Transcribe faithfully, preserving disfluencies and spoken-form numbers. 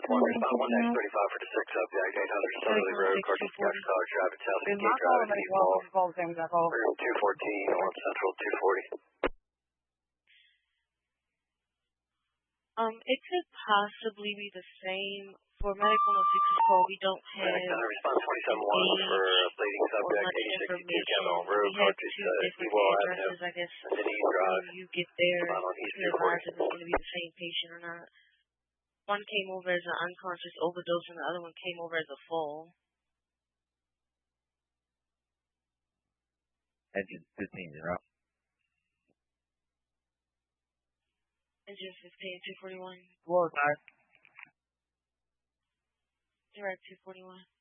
one, respond one next thirty-five for the six subject, eight hundred Southerly Road, Carson Scotch College Drive, at Southgate Drive, at East Ball, room two fourteen, North Central two forty. Um, it could possibly be the same. For medical no sixes call, we don't have response twenty-seven one for bleeding subject, eighty-six sixty-two Cameron Road, we have Carthage, two different Ewell addresses, I guess. City Drive. When you get there, on you East can advise if it's going to be the same patient or not. One came over as an unconscious overdose, and the other one came over as a fall. Engine fifteen, you're up. Engine fifteen, two forty-one. Floor, guys. Direct two forty-one.